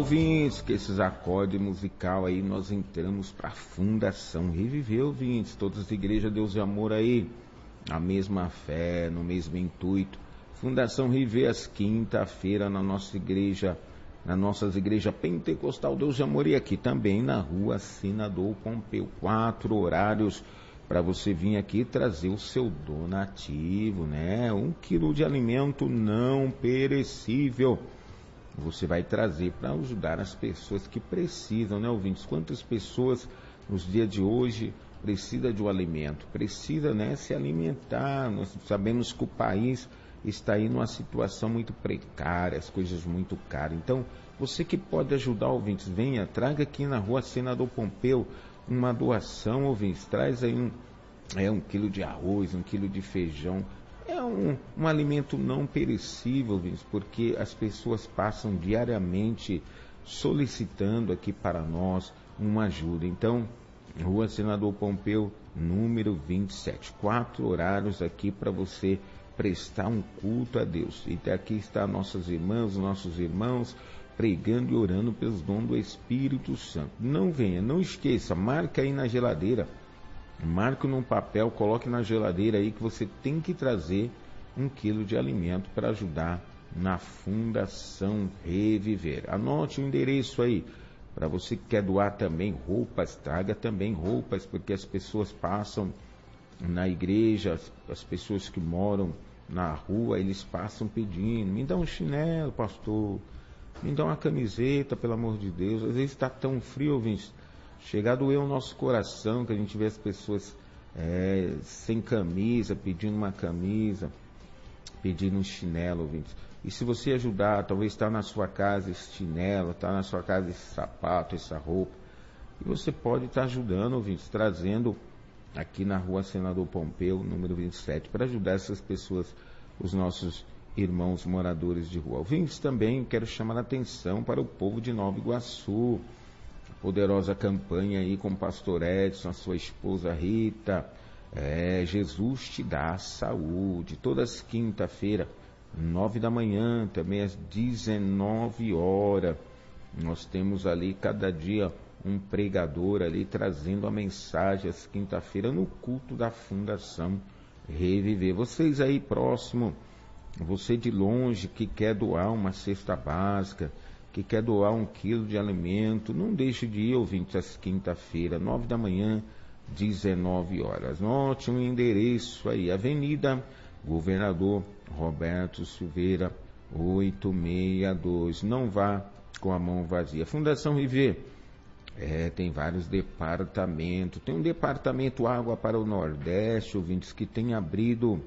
ouvintes, que esses acordes musical aí, nós entramos para a Fundação Reviver, ouvintes, todas as igrejas Deus e Amor aí, a mesma fé, no mesmo intuito. Fundação Reviver, às quinta-feira, na nossa igreja, nas nossas igrejas Pentecostal Deus e Amor, e aqui também na rua Senador Pompeu, 4 horários para você vir aqui trazer o seu donativo, né? 1 quilo de alimento não perecível. Você vai trazer para ajudar as pessoas que precisam, né, ouvintes? Quantas pessoas nos dias de hoje precisam de um alimento? Precisa, né, se alimentar. Nós sabemos que o país está aí numa situação muito precária, as coisas muito caras. Então, você que pode ajudar, ouvintes, venha, traga aqui na rua Senador Pompeu uma doação, ouvintes. Traz aí 1 quilo de arroz, 1 quilo de feijão. É um alimento não perecível, porque as pessoas passam diariamente solicitando aqui para nós uma ajuda. Então, Rua Senador Pompeu, número 27. 4 horários aqui para você prestar um culto a Deus. E aqui está nossas irmãs, nossos irmãos, pregando e orando pelos dons do Espírito Santo. Não venha, não esqueça, marca aí na geladeira. Marque num papel, coloque na geladeira aí que você tem que trazer 1 quilo de alimento para ajudar na Fundação Reviver. Anote o endereço aí. Para você que quer doar também roupas, traga também roupas, porque as pessoas passam na igreja, as pessoas que moram na rua, eles passam pedindo, me dá um chinelo, pastor, me dá uma camiseta, pelo amor de Deus. Às vezes está tão frio, ouvinte. Chega a doer o nosso coração, que a gente vê as pessoas sem camisa, pedindo uma camisa, pedindo um chinelo, ouvintes. E se você ajudar, talvez está na sua casa esse chinelo, está na sua casa esse sapato, essa roupa, e você pode estar ajudando, ouvintes, trazendo aqui na rua Senador Pompeu, número 27, para ajudar essas pessoas, os nossos irmãos moradores de rua. Ouvintes, também quero chamar a atenção para o povo de Nova Iguaçu. Poderosa campanha aí com o pastor Edson, a sua esposa Rita. Jesus te dá saúde. Todas quinta-feira, 9 da manhã, também às 19 horas. Nós temos ali cada dia um pregador ali trazendo a mensagem às quinta-feira no culto da Fundação Reviver. Vocês aí próximo, você de longe que quer doar uma cesta básica, que quer doar 1 quilo de alimento, não deixe de ir, ouvintes, às quinta-feira, 9 da manhã, 19 horas. Note um endereço aí, Avenida Governador Roberto Silveira, 862. Não vá com a mão vazia. Fundação Reviver tem vários departamentos. Tem um departamento Água para o Nordeste, ouvintes, que tem abrido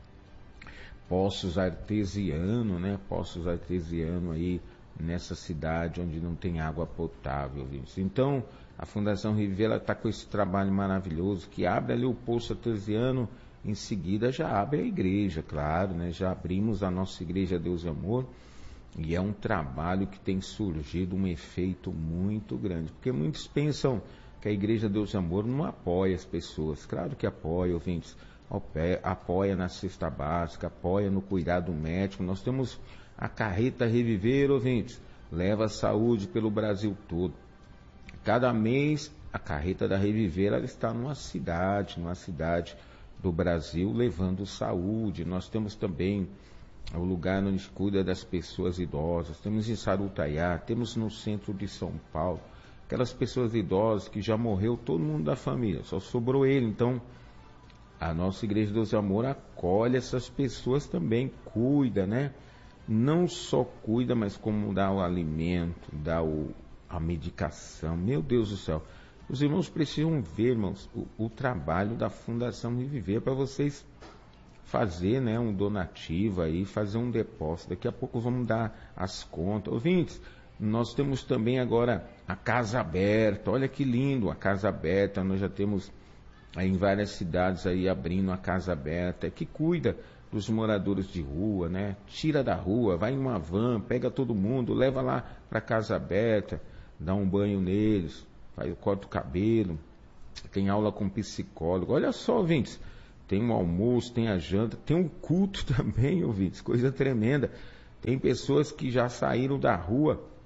poços artesianos, né? Poços artesianos aí nessa cidade onde não tem água potável, ouvintes. Então, a Fundação Reviver está com esse trabalho maravilhoso, que abre ali o poço artesiano, em seguida já abre a igreja, claro, né? Já abrimos a nossa igreja Deus e Amor, e é um trabalho que tem surgido um efeito muito grande, porque muitos pensam que a igreja Deus e Amor não apoia as pessoas. Claro que apoia, ouvintes, apoia na cesta básica, apoia no cuidado médico. Nós temos a carreta Reviver, ouvintes, leva a saúde pelo Brasil todo. Cada mês, a carreta da Reviver, ela está numa cidade do Brasil, levando saúde. Nós temos também o lugar onde cuida das pessoas idosas. Temos em Sarutaiá, temos no centro de São Paulo, aquelas pessoas idosas que já morreu todo mundo da família, só sobrou ele. Então, a nossa Igreja Deus e Amor acolhe essas pessoas também, cuida, né? Não só cuida, mas como dá o alimento, dá a medicação. Meu Deus do céu. Os irmãos precisam ver, irmãos, o trabalho da Fundação Reviver, para vocês fazer, né, um donativo aí, fazer um depósito. Daqui a pouco vamos dar as contas. Ouvintes, nós temos também agora a Casa Aberta. Olha que lindo, a Casa Aberta. Nós já temos aí em várias cidades aí abrindo a Casa Aberta, que cuida dos moradores de rua, né? Tira da rua, vai em uma van, pega todo mundo, leva lá para a Casa Aberta, dá um banho neles, corta o cabelo, tem aula com psicólogo. Olha só, ouvintes, tem um almoço, tem a janta, tem um culto também, ouvintes, coisa tremenda. Tem pessoas que já saíram da rua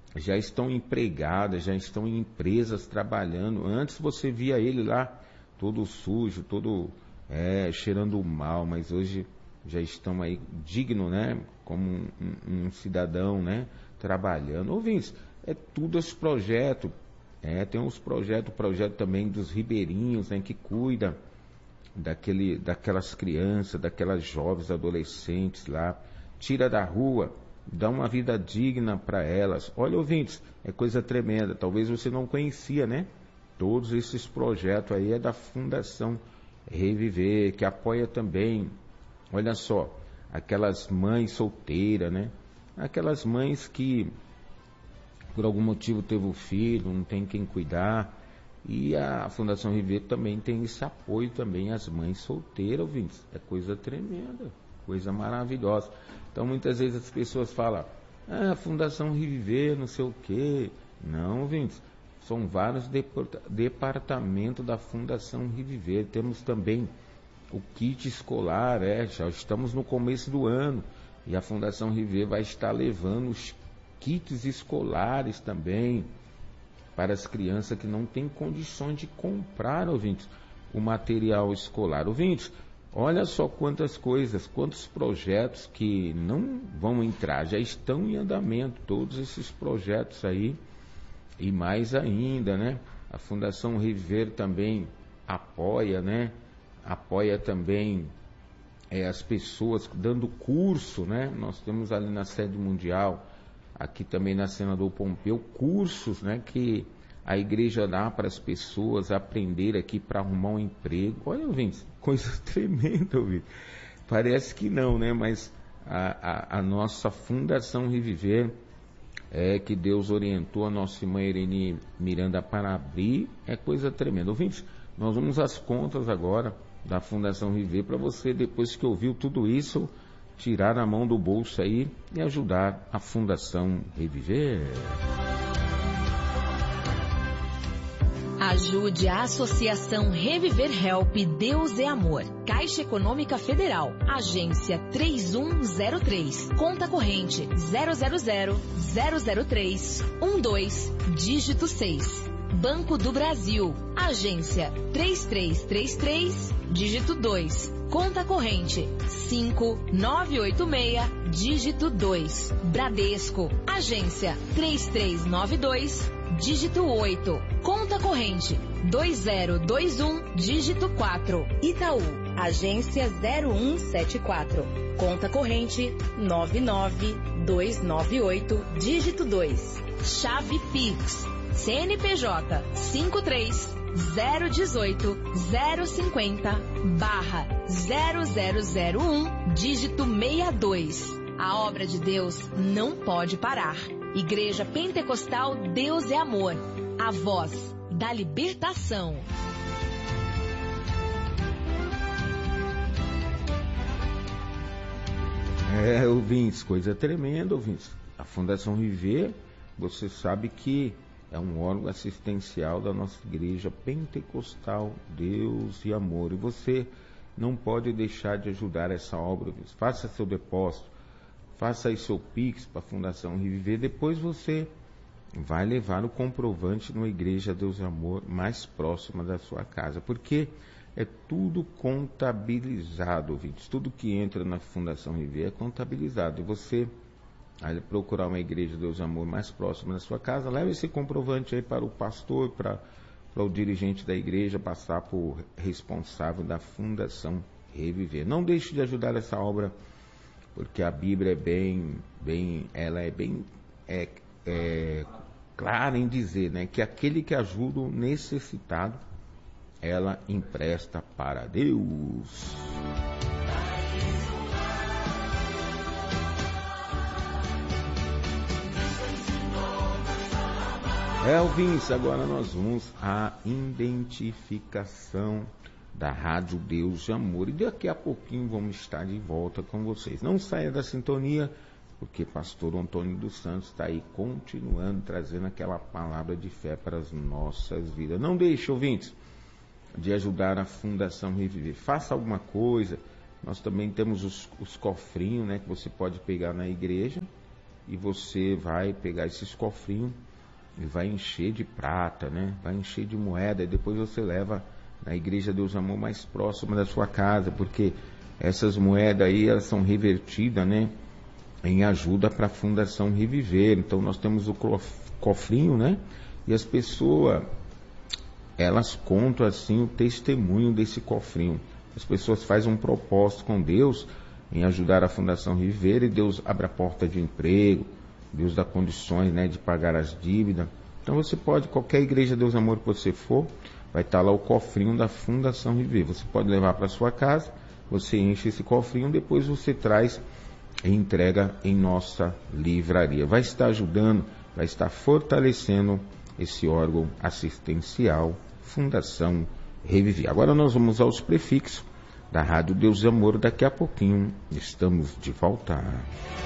já estão empregadas, já estão em empresas trabalhando. Antes você via ele lá todo sujo, todo cheirando mal, mas hoje já estão aí digno, né? Como um cidadão, né? Trabalhando. Ouvintes, é tudo esse projeto. Tem uns projetos, o projeto também dos ribeirinhos, né? Que cuida daquelas crianças, daquelas jovens, adolescentes lá, tira da rua, dá uma vida digna para elas. Olha, ouvintes, é coisa tremenda. Talvez você não conhecia, né? Todos esses projetos aí é da Fundação Reviver, que apoia também, olha só, aquelas mães solteiras, né? Aquelas mães que por algum motivo teve um filho, não tem quem cuidar. E a Fundação Reviver também tem esse apoio também às mães solteiras, ouvintes. É coisa tremenda, coisa maravilhosa. Então muitas vezes as pessoas falam, Fundação Reviver, não sei o quê. Não, ouvintes, são vários departamentos da Fundação Reviver. Temos também o kit escolar, já estamos no começo do ano. E a Fundação Reviver vai estar levando os kits escolares também para as crianças que não têm condições de comprar, ouvintes, o material escolar. Ouvintes, olha só quantas coisas, quantos projetos que não vão entrar, já estão em andamento, todos esses projetos aí, e mais ainda, né? A Fundação Reviver também apoia, né? Apoia também as pessoas dando curso, né? Nós temos ali na sede mundial, aqui também na Senador Pompeu, cursos, né, que a igreja dá para as pessoas aprender aqui para arrumar um emprego. Olha, ouvintes, coisa tremenda, ouvintes. Parece que não, né, mas a nossa Fundação Reviver, que Deus orientou a nossa irmã Irene Miranda para abrir, é coisa tremenda. Ouvintes, nós vamos às contas agora da Fundação Reviver para você, depois que ouviu tudo isso, tirar a mão do bolso aí e ajudar a Fundação Reviver. Ajude a Associação Reviver Help Deus é Amor. Caixa Econômica Federal. Agência 3103. Conta corrente 000-003-12, dígito 6. Banco do Brasil. Agência 3333, dígito 2. Conta corrente 5986, dígito 2. Bradesco. Agência 3392, dígito 8. Conta corrente 2021, dígito 4. Itaú. Agência 0174. Conta corrente 99298, dígito 2. Chave Pix. CNPJ 53-018-050-0001, dígito 62. A obra de Deus não pode parar. Igreja Pentecostal Deus é Amor. A voz da libertação. Ouvintes, coisa tremenda, ouvintes. A Fundação Reviver, você sabe que é um órgão assistencial da nossa igreja pentecostal, Deus e Amor. E você não pode deixar de ajudar essa obra. Faça seu depósito, faça aí seu Pix para a Fundação Reviver. Depois você vai levar o comprovante numa igreja Deus e Amor mais próxima da sua casa. Porque é tudo contabilizado, ouvintes. Tudo que entra na Fundação Reviver é contabilizado. E você aí procurar uma igreja Deus e Amor mais próxima da sua casa, leve esse comprovante aí para o pastor, para o dirigente da igreja, passar por responsável da Fundação Reviver. Não deixe de ajudar essa obra, porque a Bíblia ela é bem clara em dizer, né, que aquele que ajuda o necessitado, ela empresta para Deus. Ouvintes, agora nós vamos à identificação da Rádio Deus de Amor. E daqui a pouquinho vamos estar de volta com vocês. Não saia da sintonia, porque pastor Antônio dos Santos está aí continuando, trazendo aquela palavra de fé para as nossas vidas. Não deixe, ouvintes, de ajudar a Fundação Reviver. Faça alguma coisa. Nós também temos os cofrinhos, né, que você pode pegar na igreja e você vai pegar esses cofrinhos e vai encher de prata, né? Vai encher de moeda, e depois você leva na Igreja Deus e Amor mais próxima da sua casa, porque essas moedas aí, elas são revertidas, né, em ajuda para a Fundação Reviver. Então nós temos o cofrinho, né, e as pessoas, elas contam assim o testemunho desse cofrinho. As pessoas fazem um propósito com Deus em ajudar a Fundação Reviver, e Deus abre a porta de emprego, Deus dá condições, né, de pagar as dívidas. Então você pode, qualquer Igreja Deus e Amor que você for, vai estar lá o cofrinho da Fundação Reviver. Você pode levar para sua casa, você enche esse cofrinho, depois você traz e entrega em nossa livraria. Vai estar ajudando, vai estar fortalecendo esse órgão assistencial, Fundação Reviver. Agora nós vamos aos prefixos da Rádio Deus e Amor. Daqui a pouquinho estamos de volta.